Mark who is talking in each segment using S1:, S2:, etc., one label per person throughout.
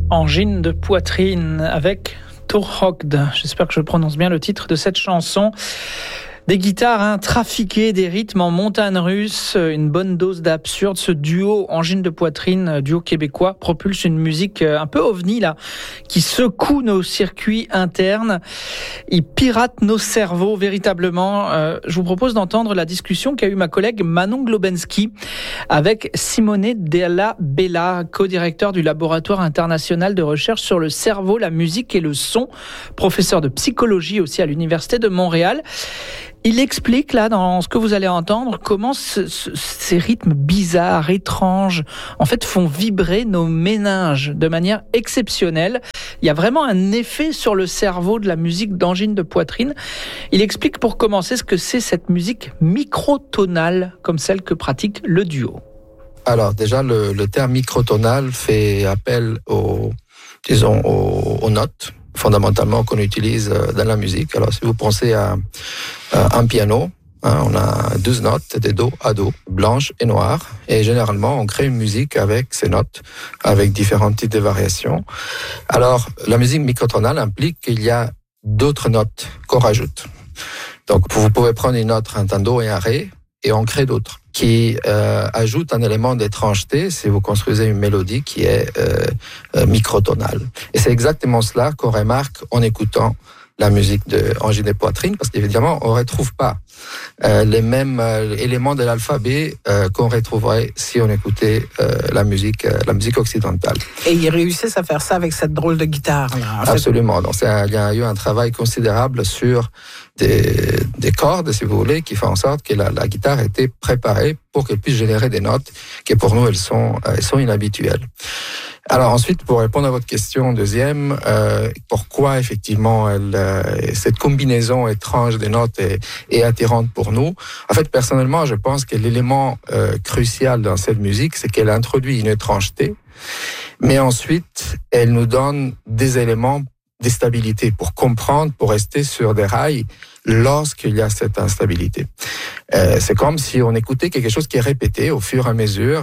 S1: Angine de poitrine avec Torhogd. J'espère que je prononce bien le titre de cette chanson. Des guitares trafiquées, des rythmes en montagne russe, une bonne dose d'absurde. Ce duo Angine de poitrine, duo québécois, propulse une musique un peu ovni là, qui secoue nos circuits internes. Il pirate nos cerveaux véritablement. Je vous propose d'entendre la discussion qu'a eu ma collègue Manon Globensky avec Simone Della Bella, co-directeur du laboratoire international de recherche sur le cerveau, la musique et le son, professeur de psychologie aussi à l'Université de Montréal. Il explique là dans ce que vous allez entendre comment ces rythmes bizarres, étranges, en fait font vibrer nos méninges de manière exceptionnelle. Il y a vraiment un effet sur le cerveau de la musique d'Angine de poitrine. Il explique pour commencer ce que c'est cette musique microtonale comme celle que pratique le duo.
S2: Alors déjà le terme microtonal fait appel aux notes fondamentalement qu'on utilise dans la musique. Alors si vous pensez à un piano, on a 12 notes, des do à do, blanches et noires, et généralement on crée une musique avec ces notes, avec différents types de variations. Alors la musique microtonale implique qu'il y a d'autres notes qu'on rajoute. Donc vous pouvez prendre une note, un do et un ré, et on crée d'autres qui ajoutent un élément d'étrangeté si vous construisez une mélodie qui est microtonale. Et c'est exactement cela qu'on remarque en écoutant la musique de Angine de poitrine, parce qu'évidemment, on ne retrouve pas les mêmes éléments de l'alphabet qu'on retrouverait si on écoutait la musique occidentale.
S3: Et ils réussissent à faire ça avec cette drôle de guitare là.
S2: Absolument. Donc, il y a eu un travail considérable sur des cordes, si vous voulez, qui font en sorte que la guitare a été préparée pour qu'elle puisse générer des notes qui, pour nous, elles sont inhabituelles. Alors ensuite, pour répondre à votre question deuxième, pourquoi effectivement cette combinaison étrange des notes est attirante pour nous? En fait, personnellement, je pense que l'élément crucial dans cette musique, c'est qu'elle introduit une étrangeté, mais ensuite, elle nous donne des éléments de stabilité pour comprendre, pour rester sur des rails lorsqu'il y a cette instabilité. C'est comme si on écoutait quelque chose qui est répété au fur et à mesure,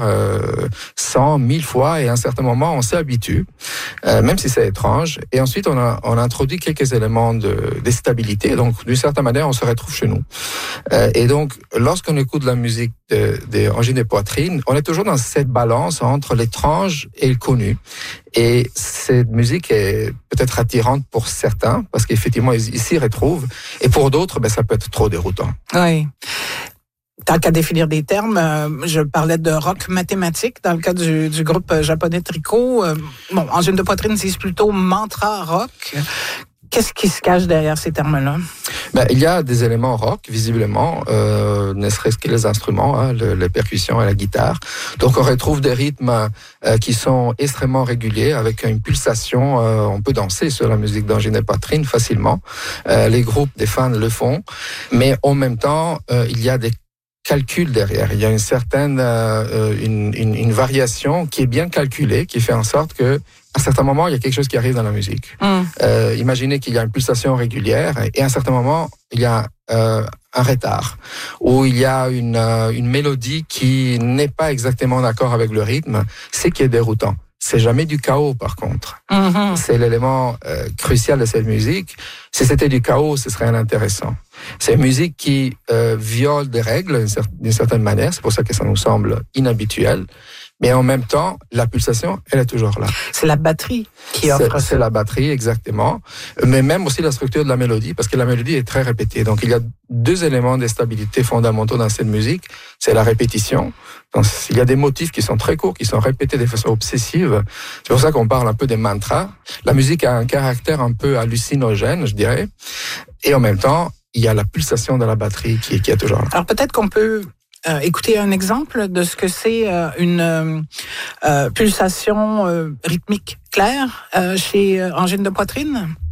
S2: 100, 1000 fois, et à un certain moment, on s'habitue, même si c'est étrange. Et ensuite, on introduit quelques éléments de stabilité. Donc, d'une certaine manière, on se retrouve chez nous. Et donc, lorsqu'on écoute la musique de Angine de poitrine, on est toujours dans cette balance entre l'étrange et le connu. Et cette musique est peut-être attirante pour certains, parce qu'effectivement, ils s'y retrouvent. Et pour d'autres, ça peut être trop déroutant.
S3: Oui. Tant qu'à définir des termes, je parlais de rock mathématique dans le cas du groupe japonais Tricot. Angine de poitrine, c'est plutôt mantra rock. Qu'est-ce qui se cache derrière ces termes-là?
S2: Il y a des éléments rock, visiblement, ne serait-ce que les instruments, les percussions et la guitare. Donc on retrouve des rythmes qui sont extrêmement réguliers, avec une pulsation. On peut danser sur la musique d'Angine de poitrine facilement. Les groupes des fans le font. Mais en même temps, il y a des calcul derrière. Il y a une certaine une variation qui est bien calculée, qui fait en sorte que à un certain moment, il y a quelque chose qui arrive dans la musique. Imaginez qu'il y a une pulsation régulière et à un certain moment, il y a un retard ou il y a une mélodie qui n'est pas exactement d'accord avec le rythme, c'est qui est déroutant. C'est jamais du chaos, par contre. C'est l'élément crucial de cette musique. Si c'était du chaos, ce serait inintéressant. C'est une musique qui viole des règles d'une certaine manière. C'est pour ça que ça nous semble inhabituel. Mais en même temps, la pulsation, elle est toujours là.
S3: C'est la batterie qui offre ça.
S2: C'est la batterie, exactement. Mais même aussi la structure de la mélodie, parce que la mélodie est très répétée. Donc, il y a deux éléments de stabilité fondamentaux dans cette musique. C'est la répétition. Donc, il y a des motifs qui sont très courts, qui sont répétés de façon obsessive. C'est pour ça qu'on parle un peu des mantras. La musique a un caractère un peu hallucinogène, je dirais. Et en même temps, il y a la pulsation de la batterie qui est toujours là.
S3: Alors, peut-être qu'on peut écouter un exemple de ce que c'est une pulsation rythmique claire chez Angine de poitrine.